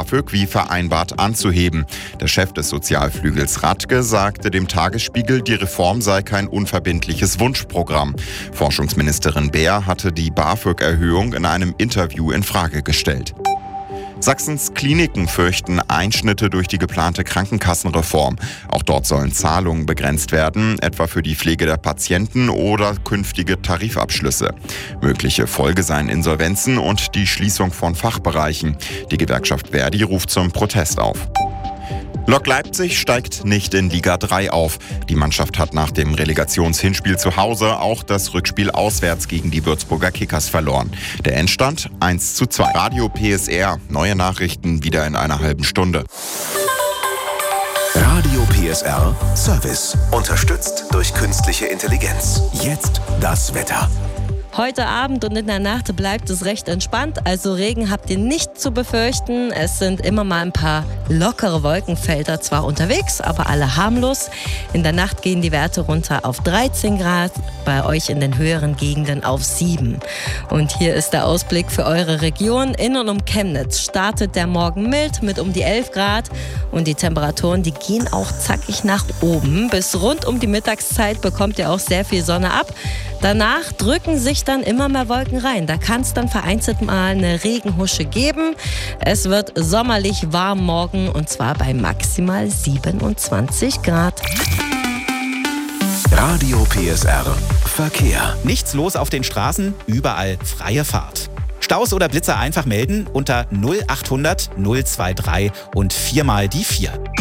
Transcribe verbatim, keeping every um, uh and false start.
BAföG wie vereinbart anzuheben. Der Chef des Sozialflügels Radke sagte dem Tagesspiegel, die Reform sei kein unverbindliches Wunschprogramm. Forschungsministerin Beer hatte die BAföG-Erhöhung in einem Interview in Frage gestellt. Sachsens Kliniken fürchten Einschnitte durch die geplante Krankenkassenreform. Auch dort sollen Zahlungen begrenzt werden, etwa für die Pflege der Patienten oder künftige Tarifabschlüsse. Mögliche Folge seien Insolvenzen und die Schließung von Fachbereichen. Die Gewerkschaft Verdi ruft zum Protest auf. Lok Leipzig steigt nicht in Liga drei auf. Die Mannschaft hat nach dem Relegationshinspiel zu Hause auch das Rückspiel auswärts gegen die Würzburger Kickers verloren. Der Endstand eins zu zwei. Radio P S R. Neue Nachrichten wieder in einer halben Stunde. Radio P S R Service. Unterstützt durch künstliche Intelligenz. Jetzt das Wetter. Heute Abend und in der Nacht bleibt es recht entspannt, also Regen habt ihr nicht zu befürchten. Es sind immer mal ein paar lockere Wolkenfelder zwar unterwegs, aber alle harmlos. In der Nacht gehen die Werte runter auf dreizehn Grad, bei euch in den höheren Gegenden auf sieben. Und hier ist der Ausblick für eure Region. In und um Chemnitz startet der Morgen mild mit um die elf Grad und die Temperaturen, die gehen auch zackig nach oben. Bis rund um die Mittagszeit bekommt ihr auch sehr viel Sonne ab. Danach drücken sich dann immer mehr Wolken rein. Da kann es dann vereinzelt mal eine Regenhusche geben. Es wird sommerlich warm morgen und zwar bei maximal siebenundzwanzig Grad. Radio P S R Verkehr. Nichts los auf den Straßen, überall freie Fahrt. Staus oder Blitzer einfach melden unter null achthundert null drei drei und viermal die vier.